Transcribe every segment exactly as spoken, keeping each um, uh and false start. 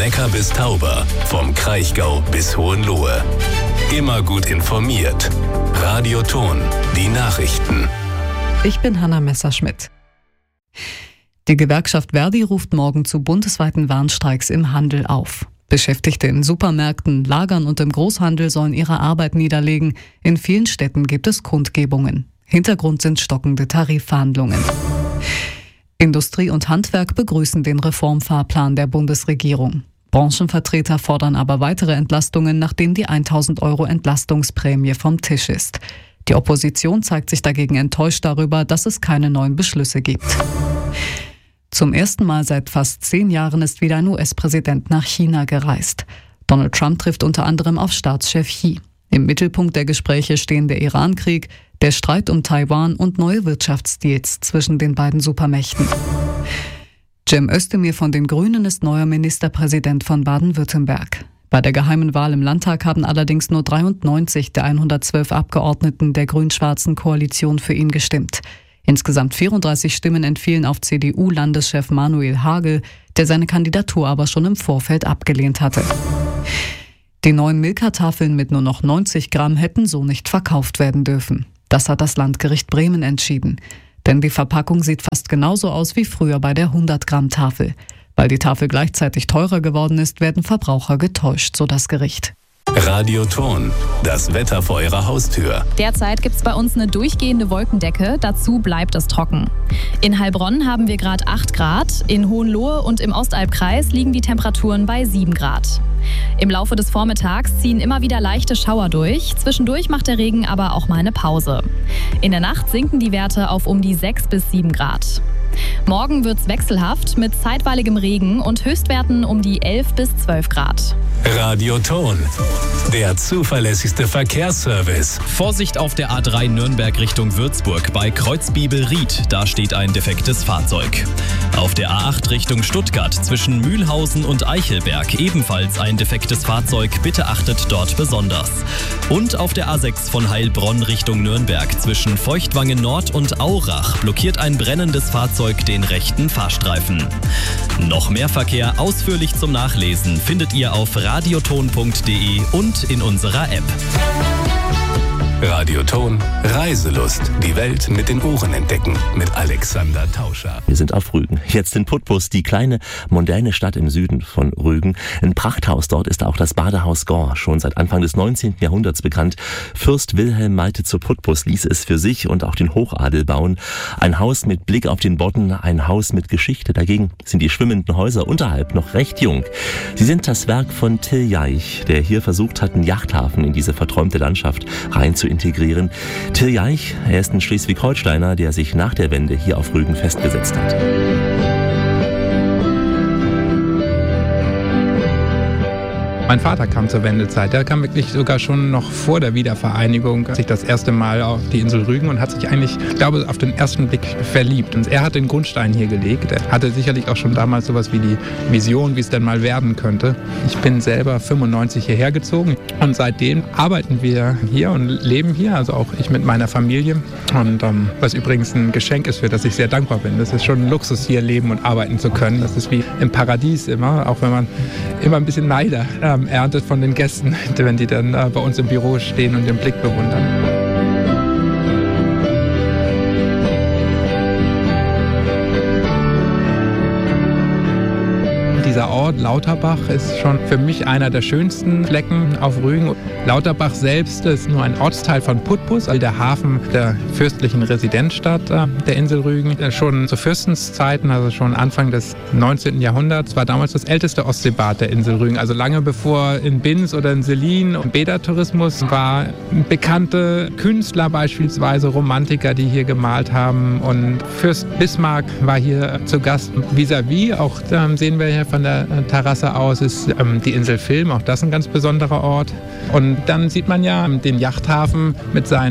Neckar bis Tauber, vom Kraichgau bis Hohenlohe. Immer gut informiert. Radio Thon, die Nachrichten. Ich bin Hanna Messerschmidt. Die Gewerkschaft Verdi ruft morgen zu bundesweiten Warnstreiks im Handel auf. Beschäftigte in Supermärkten, Lagern und im Großhandel sollen ihre Arbeit niederlegen. In vielen Städten gibt es Kundgebungen. Hintergrund sind stockende Tarifverhandlungen. Industrie und Handwerk begrüßen den Reformfahrplan der Bundesregierung. Branchenvertreter fordern aber weitere Entlastungen, nachdem die tausend Euro Entlastungsprämie vom Tisch ist. Die Opposition zeigt sich dagegen enttäuscht darüber, dass es keine neuen Beschlüsse gibt. Zum ersten Mal seit fast zehn Jahren ist wieder ein U S-Präsident nach China gereist. Donald Trump trifft unter anderem auf Staatschef Xi. Im Mittelpunkt der Gespräche stehen der Iran-Krieg, der Streit um Taiwan und neue Wirtschaftsdeals zwischen den beiden Supermächten. Cem Özdemir von den Grünen ist neuer Ministerpräsident von Baden-Württemberg. Bei der geheimen Wahl im Landtag haben allerdings nur dreiundneunzig der hundertzwölf Abgeordneten der grün-schwarzen Koalition für ihn gestimmt. Insgesamt vierunddreißig Stimmen entfielen auf C D U-Landeschef Manuel Hagel, der seine Kandidatur aber schon im Vorfeld abgelehnt hatte. Die neuen Milka-Tafeln mit nur noch neunzig Gramm hätten so nicht verkauft werden dürfen. Das hat das Landgericht Bremen entschieden. Denn die Verpackung sieht fast genauso aus wie früher bei der hundert Gramm Tafel. Weil die Tafel gleichzeitig teurer geworden ist, werden Verbraucher getäuscht, so das Gericht. Radio Thon, das Wetter vor Ihrer Haustür. Derzeit gibt es bei uns eine durchgehende Wolkendecke, dazu bleibt es trocken. In Heilbronn haben wir gerade acht Grad, in Hohenlohe und im Ostalbkreis liegen die Temperaturen bei sieben Grad. Im Laufe des Vormittags ziehen immer wieder leichte Schauer durch, zwischendurch macht der Regen aber auch mal eine Pause. In der Nacht sinken die Werte auf um die sechs bis sieben Grad. Morgen wird's wechselhaft mit zeitweiligem Regen und Höchstwerten um die elf bis zwölf Grad. Radio Thon, der zuverlässigste Verkehrsservice. Vorsicht auf der A drei Nürnberg Richtung Würzburg bei Kreuzbiebel-Ried, da steht ein defektes Fahrzeug. Auf der A acht Richtung Stuttgart zwischen Mühlhausen und Eichelberg ebenfalls ein defektes Fahrzeug, bitte achtet dort besonders. Und auf der A sechs von Heilbronn Richtung Nürnberg zwischen Feuchtwangen Nord und Aurach blockiert ein brennendes Fahrzeug den rechten Fahrstreifen. Noch mehr Verkehr ausführlich zum Nachlesen findet ihr auf radioton punkt de und in unserer App. Radio Thon, Reiselust. Die Welt mit den Ohren entdecken. Mit Alexander Tauscher. Wir sind auf Rügen. Jetzt in Putbus, die kleine, mondäne Stadt im Süden von Rügen. Ein Prachthaus dort ist auch das Badehaus Gor. Schon seit Anfang des neunzehnten Jahrhunderts bekannt. Fürst Wilhelm Malte zu Putbus ließ es für sich und auch den Hochadel bauen. Ein Haus mit Blick auf den Bodden, ein Haus mit Geschichte. Dagegen sind die schwimmenden Häuser unterhalb noch recht jung. Sie sind das Werk von Till Jaich, der hier versucht hat, einen Yachthafen in diese verträumte Landschaft rein zu integrieren. Till Jaich, er ist ein Schleswig-Holsteiner, der sich nach der Wende hier auf Rügen festgesetzt hat. Mein Vater kam zur Wendezeit. Der kam wirklich sogar schon noch vor der Wiedervereinigung sich das erste Mal auf die Insel Rügen und hat sich eigentlich, ich glaube, auf den ersten Blick verliebt. Und er hat den Grundstein hier gelegt. Er hatte sicherlich auch schon damals sowas wie die Vision, wie es denn mal werden könnte. Ich bin selber fünfundneunzig hierher gezogen und seitdem arbeiten wir hier und leben hier, also auch ich mit meiner Familie. Und ähm, was übrigens ein Geschenk ist, für das ich sehr dankbar bin. Das ist schon ein Luxus, hier leben und arbeiten zu können. Das ist wie im Paradies immer, auch wenn man immer ein bisschen Neider äh, erntet von den Gästen, wenn die dann äh, bei uns im Büro stehen und den Blick bewundern. Dieser Ort Lauterbach ist schon für mich einer der schönsten Flecken auf Rügen. Lauterbach selbst ist nur ein Ortsteil von Putbus, also der Hafen der fürstlichen Residenzstadt äh, der Insel Rügen. Schon zu Fürstenszeiten, also schon Anfang des neunzehnten Jahrhunderts, war damals das älteste Ostseebad der Insel Rügen. Also lange bevor in Binz oder in Selin Bädertourismus war, bekannte Künstler beispielsweise, Romantiker, die hier gemalt haben. Und Fürst Bismarck war hier zu Gast. Vis-à-vis, auch da sehen wir hier von der Terrasse aus, ist ähm, die Insel Vilm, auch das ein ganz besonderer Ort. Und dann sieht man ja den Yachthafen mit seinen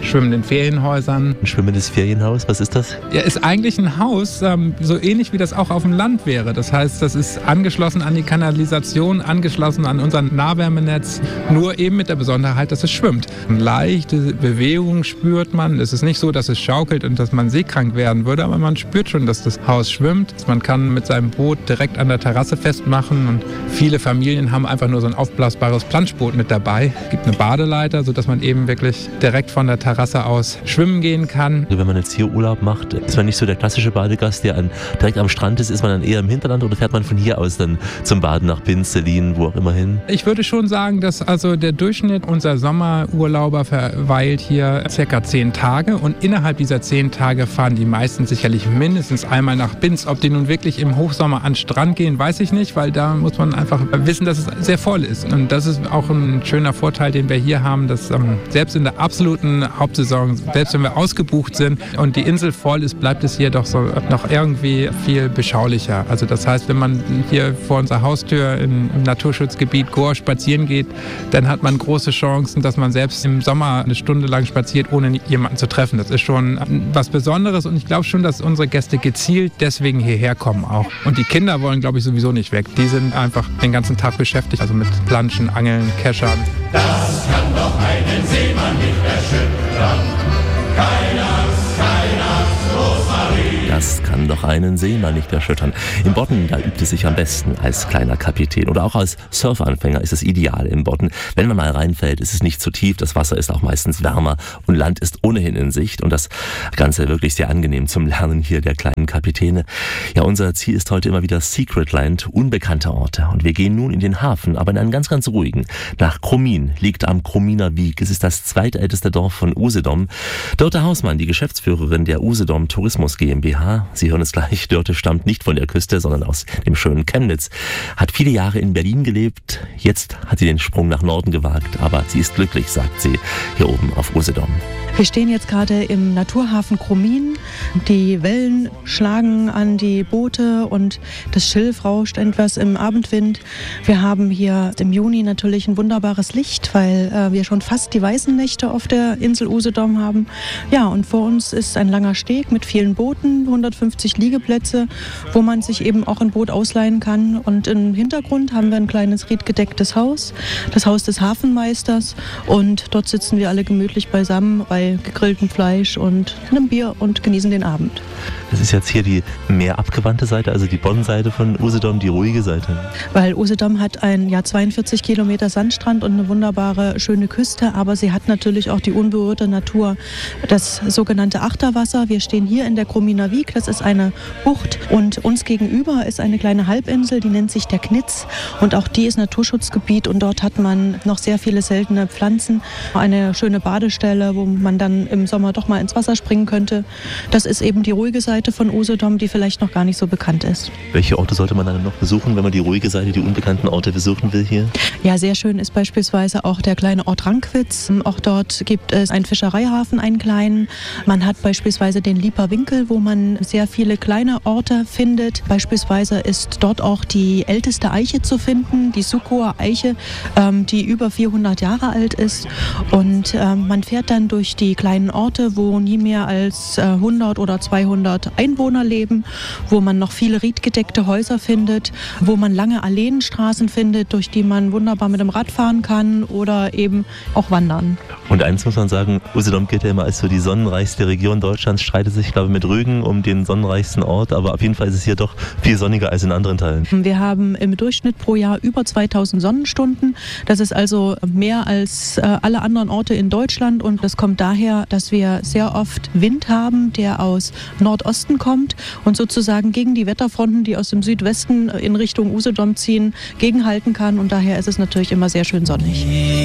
schwimmenden Ferienhäusern. Ein schwimmendes Ferienhaus, was ist das? Ja, ist eigentlich ein Haus, ähm, so ähnlich wie das auch auf dem Land wäre. Das heißt, das ist angeschlossen an die Kanalisation, angeschlossen an unser Nahwärmenetz, nur eben mit der Besonderheit, dass es schwimmt. Eine leichte Bewegung spürt man. Es ist nicht so, dass es schaukelt und dass man seekrank werden würde, aber man spürt schon, dass das Haus schwimmt. Man kann mit seinem Boot direkt an der Terrasse festmachen und viele Familien haben einfach nur so ein aufblasbares Planschboot mit dabei. Es gibt eine Badeleiter, sodass man eben wirklich direkt von der Terrasse aus schwimmen gehen kann. Also wenn man jetzt hier Urlaub macht, ist man nicht so der klassische Badegast, der an, direkt am Strand ist. Ist man dann eher im Hinterland oder fährt man von hier aus dann zum Baden nach Binz, Selin, wo auch immer hin? Ich würde schon sagen, dass also der Durchschnitt unserer Sommerurlauber verweilt hier circa zehn Tage und innerhalb dieser zehn Tage fahren die meisten sicherlich mindestens einmal nach Binz. Ob die nun wirklich im Hochsommer an den Strand gehen, weiß ich nicht, weil da muss man einfach wissen, dass es sehr voll ist. Und das ist auch ein schöner Vorteil, den wir hier haben, dass ähm, selbst in der absoluten Hauptsaison, selbst wenn wir ausgebucht sind und die Insel voll ist, bleibt es hier doch so noch irgendwie viel beschaulicher. Also das heißt, wenn man hier vor unserer Haustür im, im Naturschutzgebiet Gohr spazieren geht, dann hat man große Chancen, dass man selbst im Sommer eine Stunde lang spaziert, ohne jemanden zu treffen. Das ist schon was Besonderes und ich glaube schon, dass unsere Gäste gezielt deswegen hierher kommen auch. Und die Kinder wollen, glaube ich, sowieso nicht weg. Die sind einfach den ganzen Tag beschäftigt, also mit Planschen, Angeln, Keschern. Das kann doch einen Seemann nicht erschüttern. Keiner, keiner, Rosmarie. Das kann doch einen Seemann nicht erschüttern. Im Bodden, da übt es sich am besten als kleiner Kapitän. Oder auch als Surfanfänger ist es ideal im Bodden. Wenn man mal reinfällt, ist es nicht zu tief. Das Wasser ist auch meistens wärmer und Land ist ohnehin in Sicht. Und das Ganze wirklich sehr angenehm zum Lernen hier der kleinen Kapitäne. Ja, unser Ziel ist heute immer wieder Secret Land, unbekannte Orte. Und wir gehen nun in den Hafen, aber in einen ganz, ganz ruhigen. Nach Kromin, liegt am Krominer Wieg. Es ist das zweitälteste Dorf von Usedom. Dörte Hausmann, die Geschäftsführerin der Usedom Tourismus GmbH. Sie hören es gleich, Dörte stammt nicht von der Küste, sondern aus dem schönen Chemnitz. Hat viele Jahre in Berlin gelebt. Jetzt hat sie den Sprung nach Norden gewagt. Aber sie ist glücklich, sagt sie, hier oben auf Usedom. Wir stehen jetzt gerade im Naturhafen Kromin. Die Wellen schlagen an die Boote und das Schilf rauscht etwas im Abendwind. Wir haben hier im Juni natürlich ein wunderbares Licht, weil äh, wir schon fast die weißen Nächte auf der Insel Usedom haben. Ja, und vor uns ist ein langer Steg mit vielen Booten, hundertfünfzig Liegeplätze, wo man sich eben auch ein Boot ausleihen kann. Und im Hintergrund haben wir ein kleines riedgedecktes Haus, das Haus des Hafenmeisters. Und dort sitzen wir alle gemütlich beisammen bei gegrilltem Fleisch und einem Bier und genießen den Abend. Das ist jetzt hier die mehr abgewandte Seite, also die Boddenseite von Usedom, die ruhige Seite. Weil Usedom hat einen ja, zweiundvierzig Kilometer Sandstrand und eine wunderbare, schöne Küste, aber sie hat natürlich auch die unberührte Natur, das sogenannte Achterwasser. Wir stehen hier in der Krominer Wieg, das ist eine Bucht und uns gegenüber ist eine kleine Halbinsel, die nennt sich der Knitz und auch die ist Naturschutzgebiet und dort hat man noch sehr viele seltene Pflanzen, eine schöne Badestelle, wo man dann im Sommer doch mal ins Wasser springen könnte. Das ist eben die ruhige Seite von Usedom, die vielleicht noch gar nicht so bekannt ist. Welche Orte sollte man dann noch besuchen, wenn man die ruhige Seite, die unbekannten Orte besuchen will hier? Ja, sehr schön ist beispielsweise auch der kleine Ort Rankwitz. Auch dort gibt es einen Fischereihafen, einen kleinen. Man hat beispielsweise den Lieper Winkel, wo man sehr viele kleine Orte findet. Beispielsweise ist dort auch die älteste Eiche zu finden, die Sukoer Eiche, ähm, die über vierhundert Jahre alt ist. Und ähm, man fährt dann durch die kleinen Orte, wo nie mehr als äh, hundert oder zweihundert Einwohner leben, wo man noch viele riedgedeckte Häuser findet, wo man lange Alleenstraßen findet, durch die man wunderbar mit dem Rad fahren kann oder eben auch wandern. Und eins muss man sagen, Usedom gilt ja immer als so die sonnenreichste Region Deutschlands, streitet sich, glaube ich, mit Rügen um den sonnenreichsten Ort, aber auf jeden Fall ist es hier doch viel sonniger als in anderen Teilen. Wir haben im Durchschnitt pro Jahr über zweitausend Sonnenstunden. Das ist also mehr als äh, alle anderen Orte in Deutschland und das kommt daher, dass wir sehr oft Wind haben, der aus Nordosten kommt und sozusagen gegen die Wetterfronten, die aus dem Südwesten in Richtung Usedom ziehen, gegenhalten kann und daher ist es natürlich immer sehr schön sonnig.